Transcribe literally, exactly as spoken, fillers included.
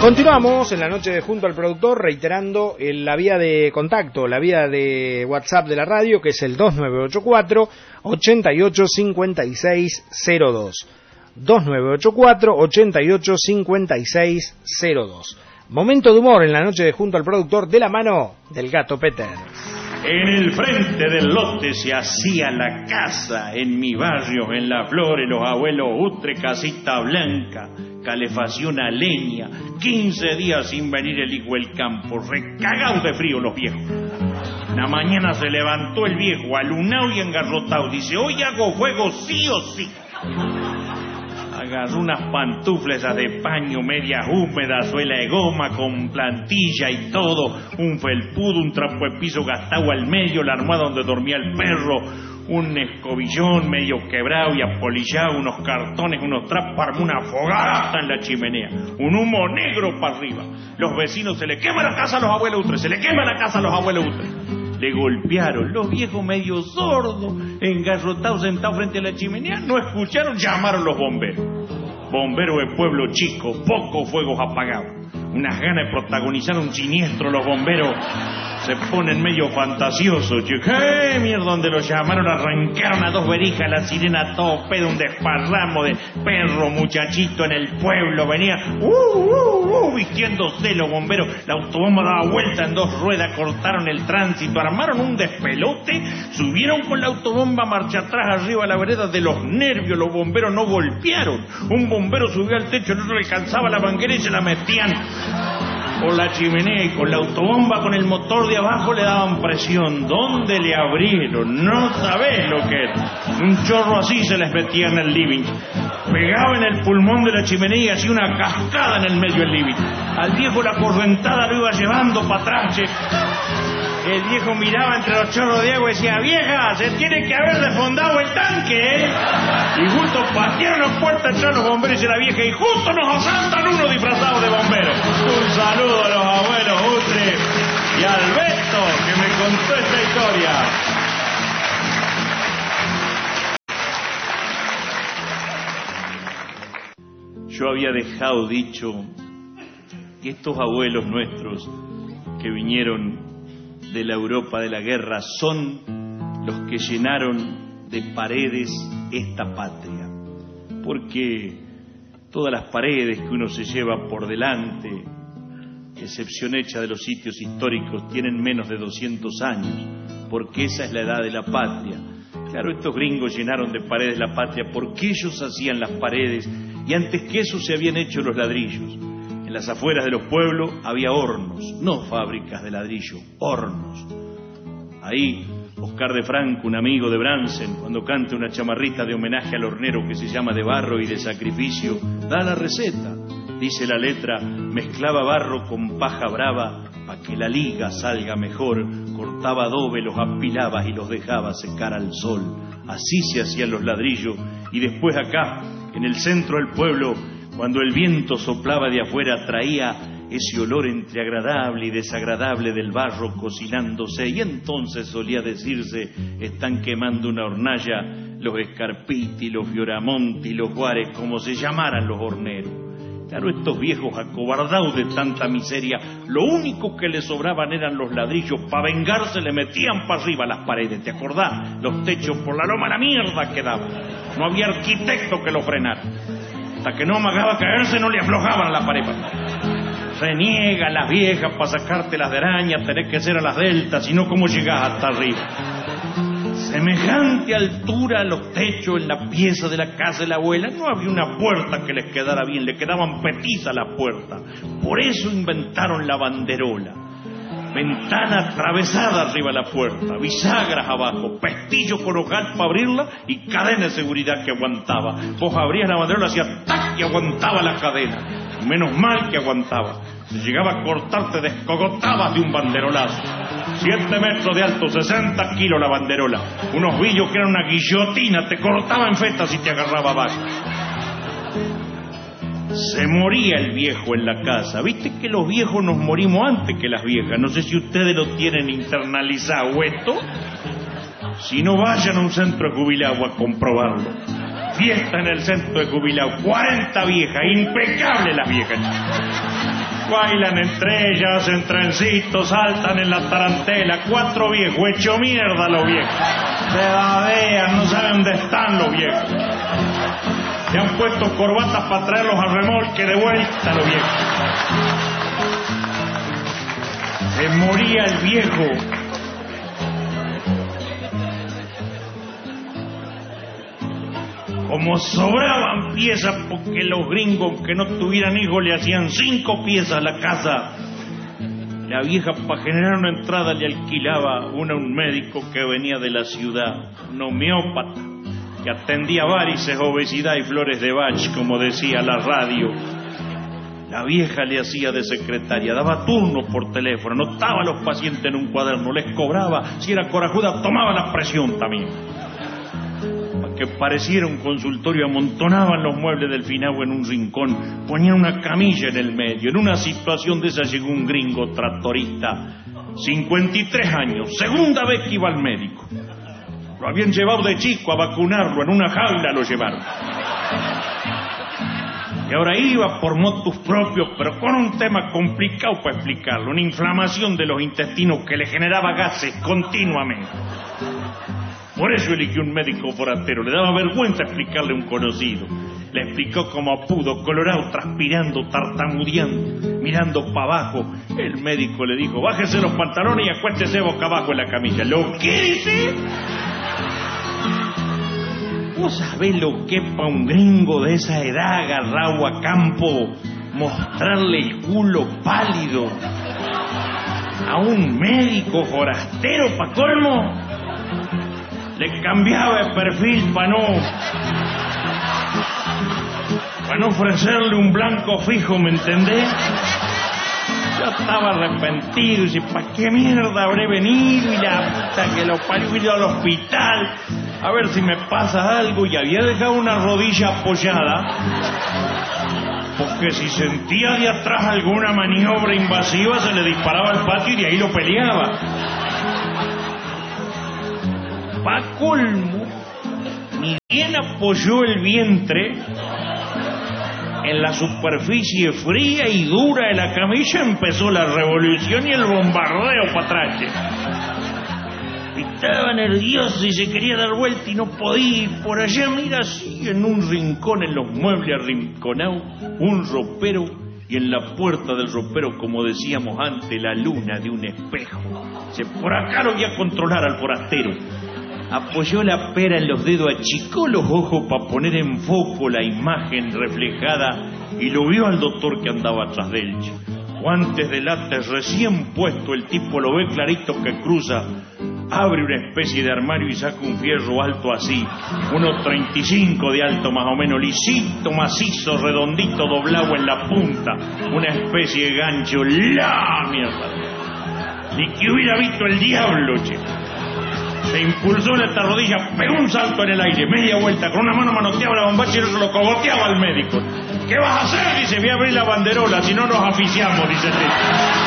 Continuamos en la noche de Junto al Productor, reiterando el, la vía de contacto, la vía de WhatsApp de la radio, que es el dos nueve ocho cuatro, ocho ocho cinco seis cero dos. dos nueve ocho cuatro, ocho ocho cinco seis cero dos. Momento de humor en la noche de Junto al Productor, de la mano del Gato Peter. En el frente del lote se hacía la casa, en mi barrio, en Las Flores, los abuelos Ustre, casita blanca, calefacción a leña, quince días sin venir el hijo del campo, recagados de frío los viejos. Una mañana se levantó el viejo, alunao y engarrotado, dice, hoy hago fuego sí o sí. Agarró unas pantuflas de paño, medias húmedas, suela de goma con plantilla y todo, un felpudo, un trapo de piso gastado al medio, la almohada donde dormía el perro, un escobillón medio quebrado y apolillado, unos cartones, unos trapos, armó una fogata en la chimenea, un humo negro para arriba. Los vecinos, se le quema la casa a los abuelos Utre, se le quema la casa a los abuelos Utre. Le golpearon, los viejos medio sordos, engarrotados sentados frente a la chimenea, no escucharon, llamaron los bomberos. Bomberos de pueblo chico, pocos fuegos apagados. Unas ganas de protagonizar un siniestro, los bomberos se ponen medio fantasiosos. ¿Qué mierda? Donde los llamaron, arrancaron a dos verijas, la sirena todo pedo, un desparramo de perro muchachito en el pueblo. Venía uh, uh, uh, vistiéndose los bomberos. La autobomba daba vuelta en dos ruedas, cortaron el tránsito, armaron un despelote, subieron con la autobomba marcha atrás arriba a la vereda. De los nervios los bomberos no golpearon. Un bombero subió al techo, el otro alcanzaba la manguera y se la metían por la chimenea, y con la autobomba, con el motor de abajo, le daban presión. ¿Dónde le abrieron? No sabés lo que era. Un chorro así se les metía en el living. Pegaba en el pulmón de la chimenea y hacía una cascada en el medio del living. Al viejo la correntada lo iba llevando para atrás. El viejo miraba entre los chorros de agua y decía, vieja, se tiene que haber desfondado el tanque, ¿eh? Y justo patearon la puerta, entraron los bomberos y la vieja, y justo nos asaltan uno disfrazado de bombero. Un saludo a los abuelos Utre y al Beto, que me contó esta historia. Yo había dejado dicho que estos abuelos nuestros que vinieron de la Europa de la guerra son los que llenaron de paredes esta patria, porque todas las paredes que uno se lleva por delante, excepción hecha de los sitios históricos, tienen menos de doscientos años, porque esa es la edad de la patria. Claro, estos gringos llenaron de paredes la patria porque ellos hacían las paredes, y antes que eso se habían hecho los ladrillos. En las afueras de los pueblos había hornos, no fábricas de ladrillo, hornos. Ahí, Oscar de Franco, un amigo de Bransen, cuando canta una chamarrita de homenaje al hornero que se llama De Barro y de Sacrificio, da la receta. Dice la letra, mezclaba barro con paja brava, pa' que la liga salga mejor, cortaba adobe, los apilaba y los dejaba secar al sol. Así se hacían los ladrillos, y después acá, en el centro del pueblo, cuando el viento soplaba de afuera, traía ese olor entre agradable y desagradable del barro cocinándose, y entonces solía decirse, están quemando una hornalla los Scarpiti, los Fioramonti, los Juárez, como se llamaran los horneros. Claro, estos viejos acobardados de tanta miseria, lo único que les sobraban eran los ladrillos. Para vengarse le metían para arriba las paredes, ¿te acordás? Los techos por la loma, la mierda quedaban. No había arquitecto que lo frenara. Hasta que no amagaba caerse, no le aflojaban a la pared. Reniega las viejas para sacarte las de araña, tenés que ser a las deltas, si no, ¿cómo llegás hasta arriba? Semejante altura a los techos en la pieza de la casa de la abuela, no había una puerta que les quedara bien, le quedaban petizas las puertas. Por eso inventaron la banderola. Ventana atravesada arriba de la puerta, bisagras abajo, pestillo con ojal para abrirla y cadena de seguridad que aguantaba. Vos abrías la banderola, hacía tac y aguantaba la cadena. Menos mal que aguantaba. Si llegaba a cortar, te descogotabas de un banderolazo. Siete metros de alto, sesenta kilos la banderola. Unos billos que eran una guillotina, te cortaba en fetas y te agarraba abajo. Se moría el viejo en la casa. Viste que los viejos nos morimos antes que las viejas. No sé si ustedes lo tienen internalizado esto. Si no, vayan a un centro de jubilados a comprobarlo. Fiesta en el centro de jubilados, cuarenta viejas, impecables las viejas. Bailan entre ellas, hacen trencitos, saltan en la tarantela, cuatro viejos, hecho mierda los viejos. Se babean, no saben dónde están los viejos. Se han puesto corbatas para traerlos al remolque de vuelta los viejos. Se moría el viejo. Como sobraban piezas, porque los gringos que no tuvieran hijos le hacían cinco piezas a la casa, la vieja, para generar una entrada, le alquilaba una a un médico que venía de la ciudad, un homeópata, que atendía varices, obesidad y flores de Bach, como decía la radio. La vieja le hacía de secretaria, daba turno por teléfono, anotaba a los pacientes en un cuaderno, les cobraba, si era corajuda tomaba la presión también. Para que pareciera un consultorio, amontonaban los muebles del finado en un rincón, ponían una camilla en el medio. En una situación de esa llegó un gringo tractorista, cincuenta y tres años, segunda vez que iba al médico. Lo habían llevado de chico a vacunarlo, en una jaula lo llevaron. Y ahora iba por motus propios, pero con un tema complicado para explicarlo, una inflamación de los intestinos que le generaba gases continuamente. Por eso eligió un médico forastero, le daba vergüenza explicarle a un conocido. Le explicó como pudo, colorado, transpirando, tartamudeando, mirando para abajo. El médico le dijo, bájese los pantalones y acuéstese boca abajo en la camilla. ¿Lo qué dice? ¿Vos sabés lo que es para un gringo de esa edad agarrado a campo mostrarle el culo pálido a un médico forastero pa' colmo? Le cambiaba el perfil para no para no ofrecerle un blanco fijo, ¿me entendés? Yo estaba arrepentido y dije, ¿para qué mierda habré venido? Y la puta que lo parió, ido al hospital a ver si me pasa algo. Y había dejado una rodilla apoyada porque si sentía de atrás alguna maniobra invasiva se le disparaba al patio y de ahí lo peleaba. Pa' colmo, ni bien apoyó el vientre en la superficie fría y dura de la camilla, empezó la revolución y el bombardeo para atrás. Estaba nervioso y se quería dar vuelta y no podía. Y por allá, mira, así en un rincón, en los muebles arrinconados, un ropero, y en la puerta del ropero, como decíamos antes, la luna de un espejo. Se por acá lo voy a controlar al forastero. Apoyó la pera en los dedos, achicó los ojos para poner en foco la imagen reflejada y lo vio al doctor que andaba atrás de él. Guantes de látex recién puesto, el tipo lo ve clarito que cruza, abre una especie de armario y saca un fierro alto así, unos treinta y cinco de alto más o menos, lisito, macizo, redondito, doblado en la punta, una especie de gancho. ¡La mierda! Ni que hubiera visto el diablo, che. Se impulsó en esta rodilla, pegó un salto en el aire, media vuelta, con una mano manoteaba la bombacha y el otro lo cogoteaba al médico. ¿Qué vas a hacer? Dice, voy a abrir la banderola, si no nos aficiamos, dice el tipo.